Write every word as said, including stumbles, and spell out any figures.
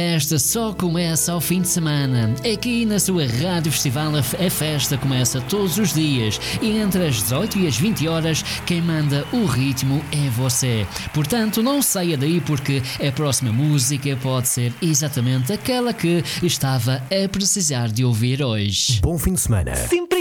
Esta só começa ao fim de semana. Aqui na sua Rádio Festival a festa começa todos os dias e entre as dezoito e as vinte horas quem manda o ritmo é você. Portanto, não saia daí porque a próxima música pode ser exatamente aquela que estava a precisar de ouvir hoje. Bom fim de semana. Sempre